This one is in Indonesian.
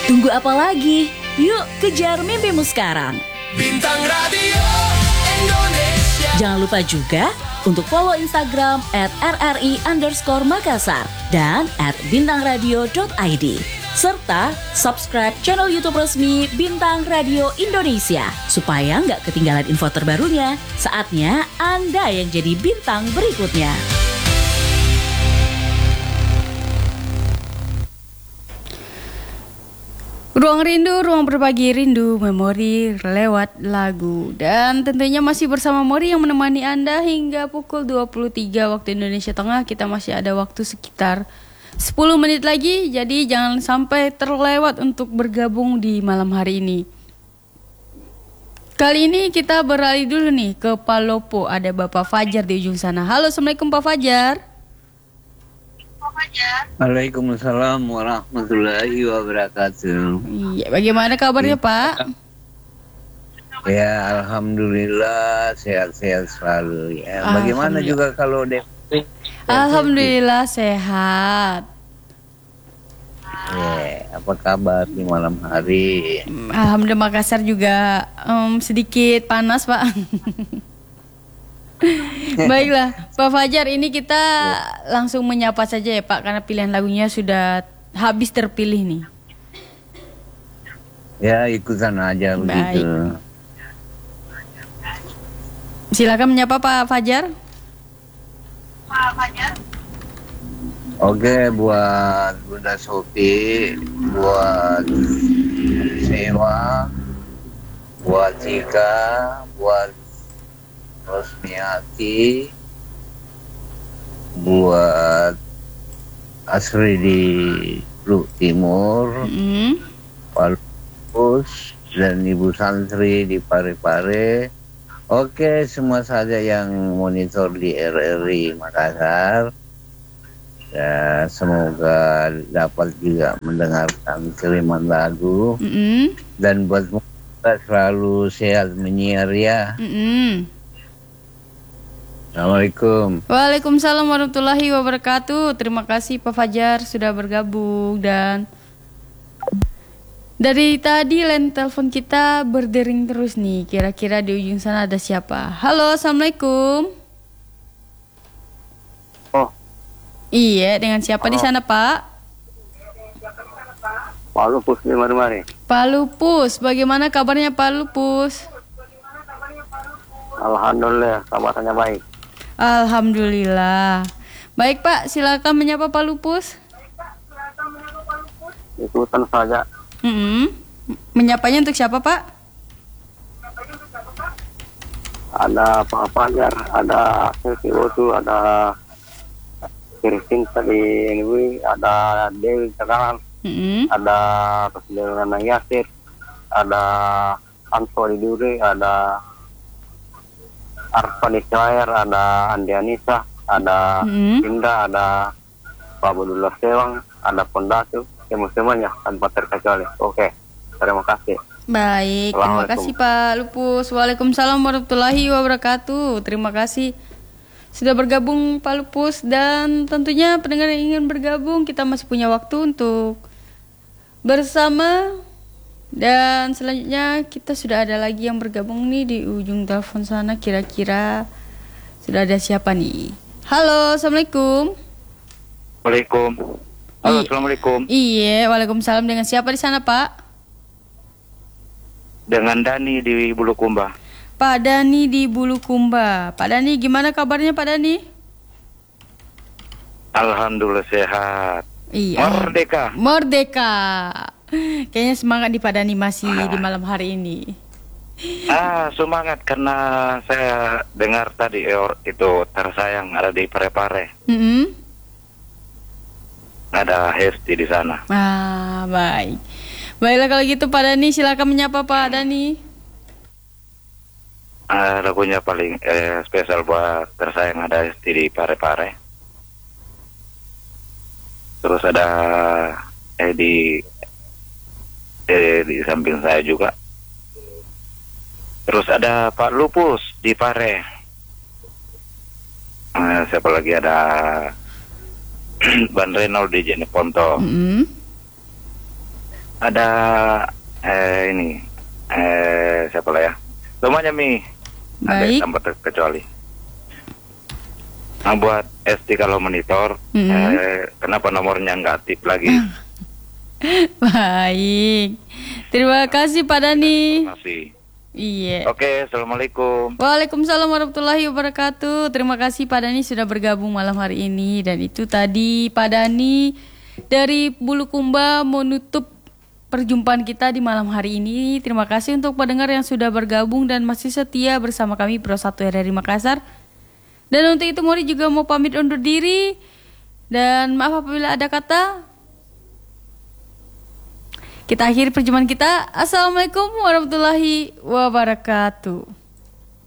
Tunggu apa lagi? Yuk kejar mimpimu sekarang. Bintang Radio Indonesia. Jangan lupa juga untuk follow Instagram @rri_Makassar dan @bintangradio.id. Serta subscribe channel YouTube resmi Bintang Radio Indonesia supaya nggak ketinggalan info terbarunya. Saatnya Anda yang jadi bintang berikutnya. Ruang rindu, ruang berbagi rindu, memori lewat lagu. Dan tentunya masih bersama Mori yang menemani Anda hingga pukul 23 waktu Indonesia Tengah. Kita masih ada waktu sekitar 10 menit lagi, jadi jangan sampai terlewat untuk bergabung di malam hari ini. Kali ini kita beralih dulu nih ke Palopo. Ada Bapak Fajar di ujung sana. Halo, Assalamualaikum Pak Fajar. Waalaikumsalam warahmatullahi wabarakatuh. Iya, bagaimana kabarnya Pak? Ya, alhamdulillah sehat-sehat selalu ya. Bagaimana juga kalau Dewi? Alhamdulillah sehat. Apa kabar di malam hari? Alhamdulillah Makassar juga sedikit panas Pak. Baiklah Pak Fajar, ini kita langsung menyapa saja ya Pak, karena pilihan lagunya sudah habis terpilih nih. Ya, ikutan aja begitu. Silakan menyapa Pak Fajar. Oke, buat Bunda Sofi, buat Sewa, buat Cika, buat Rosmiati, buat Asri di Bluk Timur, Pak Lupus, dan Ibu Santri di Parepare. Oke, semua saja yang monitor di RRI Makassar. Ya, semoga dapat juga mendengarkan kiriman lagu. Dan buat kita selalu sehat menyiar ya. Assalamualaikum. Waalaikumsalam warahmatullahi wabarakatuh. Terima kasih Pak Fajar sudah bergabung. Dan dari tadi line telepon kita berdering terus nih. Kira-kira di ujung sana ada siapa? Halo, Assalamualaikum. Oh. Iya, dengan siapa di sana Pak? Pak Lupus di mari-mari. Pak Lupus, bagaimana kabarnya Pak Lupus? Alhamdulillah, kabarnya baik. Alhamdulillah. Baik Pak, silakan menyapa Pak Lupus. Ikutan saja. Menyapanya untuk siapa Pak? Ada Pak Fajar, ada Siti Otu, ada Kirsin tadi ini, ada Dewi Cakaran, ada Presiden Yasir, ada Anto di Duri, ada Arfa di Cair, ada Andi Anissa, ada Indah, ada Pak Budullah Sewang, ada Pondatu, semuanya tanpa terkecuali. Oke, terima kasih. Baik, terima kasih Pak Lupus. Waalaikumsalam warahmatullahi wabarakatuh. Terima kasih sudah bergabung Pak Lupus. Dan tentunya pendengar yang ingin bergabung, kita masih punya waktu untuk bersama. Dan selanjutnya kita sudah ada lagi yang bergabung nih di ujung telepon sana. Kira-kira sudah ada siapa nih? Halo, Assalamualaikum. Waalaikumsalam. Halo, Assalamualaikum. Iya, waalaikumsalam. Dengan siapa di sana Pak? Dengan Dani di Bulukumba. Pak Dani di Bulukumba. Pak Dani, gimana kabarnya Pak Dani? Alhamdulillah sehat. Iya. Merdeka. Kayaknya semangat di Pak Dani masih di malam hari ini. Semangat karena saya dengar tadi itu tersayang ada di Parepare. Ada Hesti di sana. Baik. Baiklah kalau gitu Pak Dani, silakan menyapa Pak Dani. Lagunya paling spesial buat tersayang ada Hesti di Parepare. Terus ada di samping saya juga. Terus ada Pak Lupus di Pare. Siapa lagi, ada Ban Renal di Jeneponto. ada ini siapa lah ya? Semuanya Mi. Baik. Ada tanpa terkecuali. Nah buat SD kalau monitor, kenapa nomornya nggak aktif lagi? Baik. Terima kasih Pak Dani. Terima kasih. Iya. Oke, assalamualaikum. Waalaikumsalam warahmatullahi wabarakatuh. Terima kasih Pak Dani sudah bergabung malam hari ini. Dan itu tadi Pak Dani dari Bulukumba menutup perjumpaan kita di malam hari ini. Terima kasih untuk pendengar yang sudah bergabung dan masih setia bersama kami Pro 1 RRI Makassar. Dan untuk itu Mori juga mau pamit undur diri. Dan maaf apabila ada kata. Kita akhiri perjumpaan kita. Assalamualaikum warahmatullahi wabarakatuh.